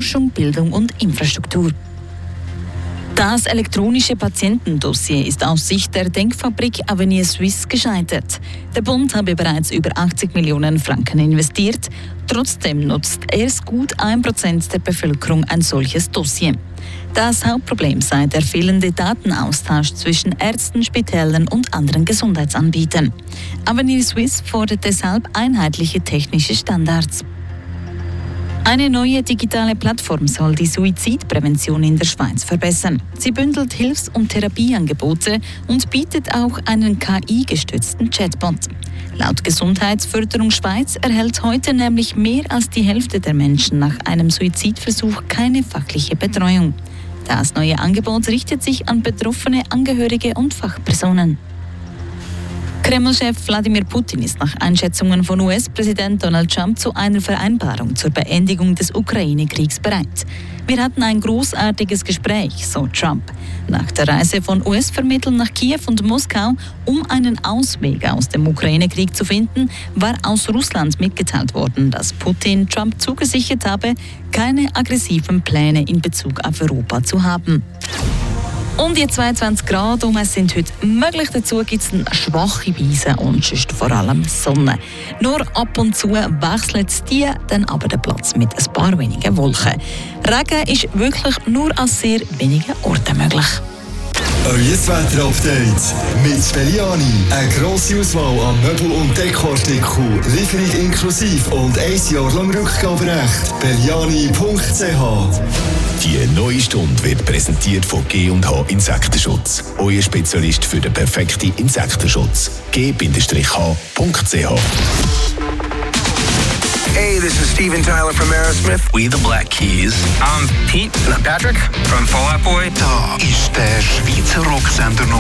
Forschung, Bildung und Infrastruktur. Das elektronische Patientendossier ist aus Sicht der Denkfabrik Avenir Suisse gescheitert. Der Bund habe bereits über 80 Millionen Franken investiert. Trotzdem nutzt erst gut 1% der Bevölkerung ein solches Dossier. Das Hauptproblem sei der fehlende Datenaustausch zwischen Ärzten, Spitälern und anderen Gesundheitsanbietern. Avenir Suisse fordert deshalb einheitliche technische Standards. Eine neue digitale Plattform soll die Suizidprävention in der Schweiz verbessern. Sie bündelt Hilfs- und Therapieangebote und bietet auch einen KI-gestützten Chatbot. Laut Gesundheitsförderung Schweiz erhält heute nämlich mehr als die Hälfte der Menschen nach einem Suizidversuch keine fachliche Betreuung. Das neue Angebot richtet sich an betroffene Angehörige und Fachpersonen. Kreml-Chef Wladimir Putin ist nach Einschätzungen von US-Präsident Donald Trump zu einer Vereinbarung zur Beendigung des Ukraine-Kriegs bereit. Wir hatten ein großartiges Gespräch, so Trump. Nach der Reise von US-Vermittlern nach Kiew und Moskau, um einen Ausweg aus dem Ukraine-Krieg zu finden, war aus Russland mitgeteilt worden, dass Putin Trump zugesichert habe, keine aggressiven Pläne in Bezug auf Europa zu haben. Um die 22 Grad herum sind heute möglich. Dazu gibt es eine schwache Weise und sonst vor allem Sonne. Nur ab und zu wechselt die dann aber den Platz mit ein paar wenigen Wolken. Regen ist wirklich nur an sehr wenigen Orten möglich. Euer Wetter-Update mit Belliani. Eine grosse Auswahl an Möbel- und Dekoartikeln, Lieferung inklusive und 1 Jahr lang Rückgaberecht. Belliani.ch. Die neue Stunde wird präsentiert von G&H Insektenschutz. Euer Spezialist für den perfekten Insektenschutz. G-H.ch. Hey, this is Steven Tyler from Aerosmith. We the Black Keys. I'm Pete. Patrick from Fall Out Boy. Da ist der Schweizer Rocksender